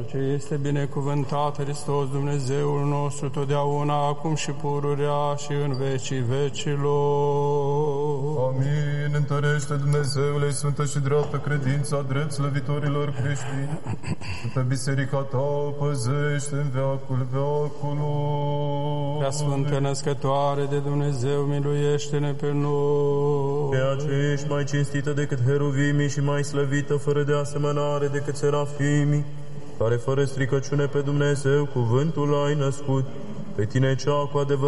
ce este binecuvântat Hristos Dumnezeul nostru, totdeauna, acum și pururea și în vecii vecilor. Amin. Întărește, Dumnezeule, sfântă și dreaptă credința drept slăvitorilor creștini. Pe biserica ta păzește în veacul veacului. Prea Sfântă Născătoare de Dumnezeu, miluiește-ne pe noi. Pe aceea ești mai cinstită decât heruvimii și mai slăvită fără de asemănare decât serafimii, care fără stricăciune pe Dumnezeu cuvântul ai născut. Pe tine cea cu adevărat